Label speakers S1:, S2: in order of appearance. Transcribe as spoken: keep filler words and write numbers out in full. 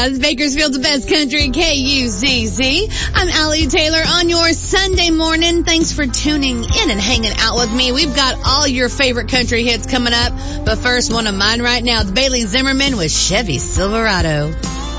S1: It's Bakersfield's best country, K U Z Z. I'm Allie Taylor on your Sunday morning. Thanks for tuning in and hanging out with me. We've got all your favorite country hits coming up. But first, one of mine right now. It's Bailey Zimmerman with Chevy Silverado.